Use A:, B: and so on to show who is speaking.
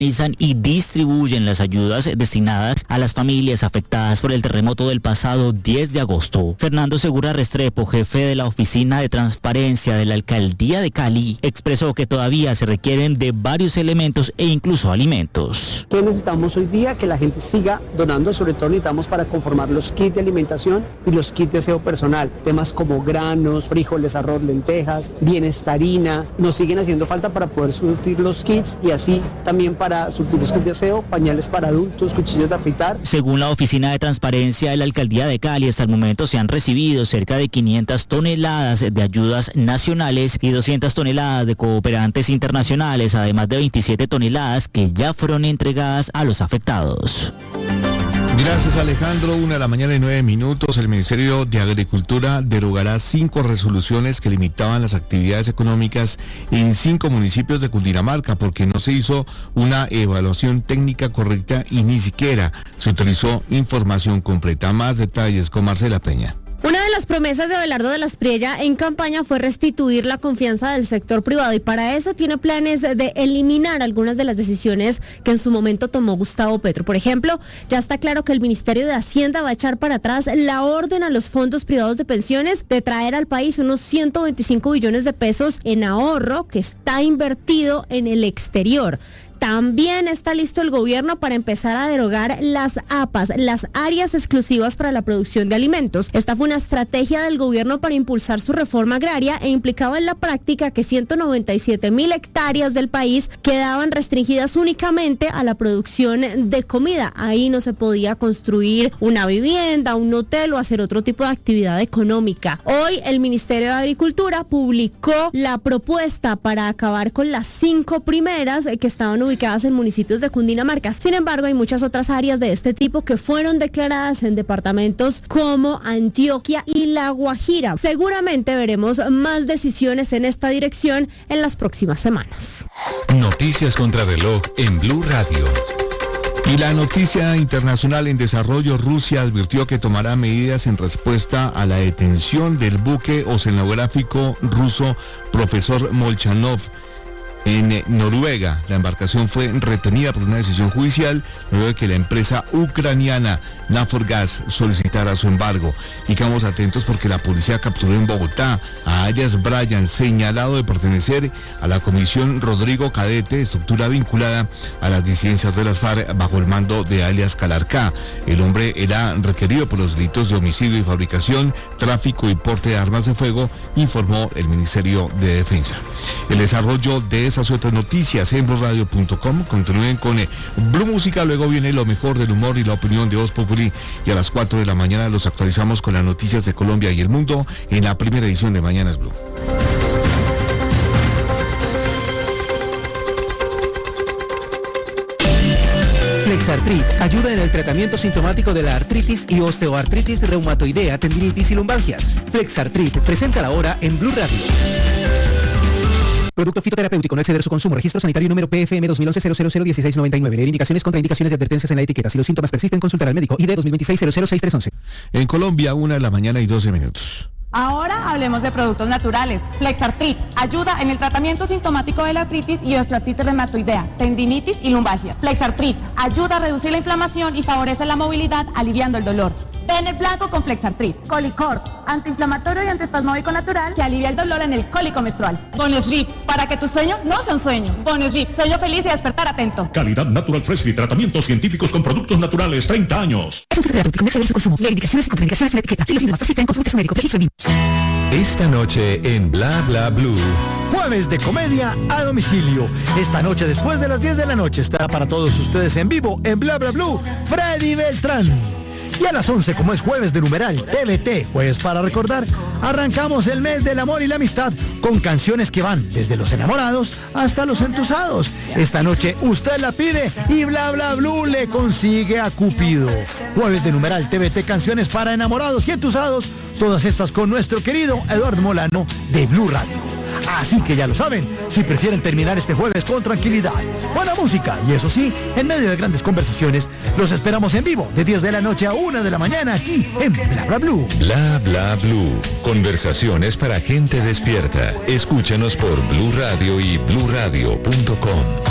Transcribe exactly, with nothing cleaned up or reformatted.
A: organizan y distribuyen las ayudas destinadas a las familias afectadas por el terremoto del pasado diez de agosto. Fernando Segura Restrepo, jefe de la Oficina de Transparencia de la Alcaldía de Cali, expresó que todavía se requieren de varios elementos e incluso alimentos.
B: ¿Qué necesitamos hoy día? Que la gente siga donando, sobre todo necesitamos para conformar los kits de alimentación y los kits de aseo personal, temas como granos, frijoles, arroz, lentejas, bienestarina, nos siguen haciendo falta para poder surtir los kits y así también para para surtir los kits de aseo, pañales para adultos, cuchillas de afeitar.
A: Según la Oficina de Transparencia de la Alcaldía de Cali, hasta el momento se han recibido cerca de quinientas toneladas de ayudas nacionales y doscientas toneladas de cooperantes internacionales, además de veintisiete toneladas que ya fueron entregadas a los afectados.
C: Gracias, Alejandro. Una de la mañana y nueve minutos. El Ministerio de Agricultura derogará cinco resoluciones que limitaban las actividades económicas en cinco municipios de Cundinamarca porque no se hizo una evaluación técnica correcta y ni siquiera se utilizó información completa. Más detalles con Marcela Peña.
D: Una de las promesas de Abelardo de las Priella en campaña fue restituir la confianza del sector privado y para eso tiene planes de eliminar algunas de las decisiones que en su momento tomó Gustavo Petro. Por ejemplo, ya está claro que el Ministerio de Hacienda va a echar para atrás la orden a los fondos privados de pensiones de traer al país unos ciento veinticinco billones de pesos en ahorro que está invertido en el exterior. También está listo el gobierno para empezar a derogar las A P As, las áreas exclusivas para la producción de alimentos. Esta fue una estrategia del gobierno para impulsar su reforma agraria e implicaba en la práctica que ciento noventa y siete mil hectáreas del país quedaban restringidas únicamente a la producción de comida. Ahí no se podía construir una vivienda, un hotel o hacer otro tipo de actividad económica. Hoy el Ministerio de Agricultura publicó la propuesta para acabar con las cinco primeras que estaban ubicadas ubicadas en municipios de Cundinamarca. Sin embargo, hay muchas otras áreas de este tipo que fueron declaradas en departamentos como Antioquia y La Guajira. Seguramente veremos más decisiones en esta dirección en las próximas semanas.
E: Noticias contra reloj en Blue Radio.
C: Y la noticia internacional en desarrollo: Rusia advirtió que tomará medidas en respuesta a la detención del buque oceanográfico ruso Profesor Molchanov en Noruega. La embarcación fue retenida por una decisión judicial luego de que la empresa ucraniana Naftogaz solicitara su embargo. Y quedamos atentos porque la policía capturó en Bogotá a Arias Bryan, señalado de pertenecer a la Comisión Rodrigo Cadete, estructura vinculada a las disidencias de las FARC bajo el mando de alias Calarcá. El hombre era requerido por los delitos de homicidio y fabricación, tráfico y porte de armas de fuego, informó el Ministerio de Defensa. El desarrollo de esas otras noticias en blue radio punto com. Continúen con eh, Blue Música, luego viene lo mejor del humor y la opinión de Voz Populi, y a las cuatro de la mañana los actualizamos con las noticias de Colombia y el mundo en la primera edición de Mañanas Blue.
F: Flexartrit ayuda en el tratamiento sintomático de la artritis y osteoartritis reumatoidea, tendinitis y lumbalgias. Flexartrit presenta la hora en Blue Radio. Producto fitoterapéutico, no exceder su consumo. Registro sanitario número P F M dos mil once cero cero cero dieciséis noventa y nueve. Leer indicaciones, contraindicaciones y advertencias en la etiqueta. Si los síntomas persisten, consultar al médico. I D dos mil veintiséis cero cero seis tres once.
C: En Colombia, una de la mañana y doce minutos.
G: Ahora hablemos de productos naturales. Flexartrit ayuda en el tratamiento sintomático de la artritis y osteoartritis reumatoidea, tendinitis y lumbalgia. Flexartrit ayuda a reducir la inflamación y favorece la movilidad, aliviando el dolor. Ven blanco con Flexartrit. Colicort, antiinflamatorio y antiespasmódico natural que alivia el dolor en el cólico menstrual. Bonesleep, para que tu sueño no sea un sueño. Bonesleep, sueño feliz y despertar atento.
H: Calidad Natural Freshly, tratamientos científicos con productos naturales, treinta años.
I: Es un fitoterapéutico, no exceder su consumo. Leer indicaciones y contraindicaciones en la etiqueta. Si los síntomas persisten, consulte a su médico. Registro
E: Esta noche en Bla Bla Blue.
J: Jueves de comedia a domicilio. Esta noche después de las diez de la noche estará para todos ustedes en vivo en Bla Bla Blue Freddy Beltrán. Y a las once, como es jueves de numeral T V T, jueves para recordar, arrancamos el mes del amor y la amistad con canciones que van desde los enamorados hasta los entusados. Esta noche usted la pide y Bla Bla Blue le consigue a Cupido. Jueves de numeral T V T, canciones para enamorados y entusados, todas estas con nuestro querido Eduardo Molano de Blue Radio. Así que ya lo saben, si prefieren terminar este jueves con tranquilidad, buena música y eso sí, en medio de grandes conversaciones, los esperamos en vivo de diez de la noche a una de la mañana aquí en Bla Bla Blue.
E: Bla Bla Blue. Conversaciones para gente despierta. Escúchanos por Blue Radio y blue radio punto com.